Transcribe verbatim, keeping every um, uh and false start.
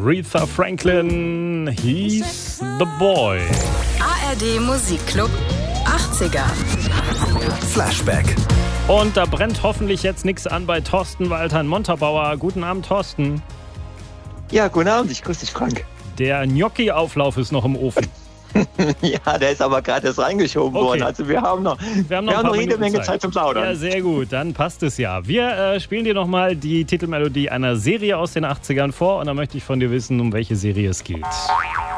Aretha Franklin, He's the Boy. A R D Musikclub achtziger. Flashback. Und da brennt hoffentlich jetzt nichts an bei Thorsten Walter in Montabaur. Guten Abend, Thorsten. Ja, guten Abend, ich grüße dich, Frank. Der Gnocchi-Auflauf ist noch im Ofen. Ja, der ist aber gerade erst reingeschoben Okay. worden. Also wir haben noch, Wir haben noch, wir ein haben paar noch jede Minuten Menge Zeit. Zeit zum Plaudern. Ja, sehr gut, dann passt es ja. Wir äh, spielen dir nochmal die Titelmelodie einer Serie aus den achtzigern vor und dann möchte ich von dir wissen, um welche Serie es geht.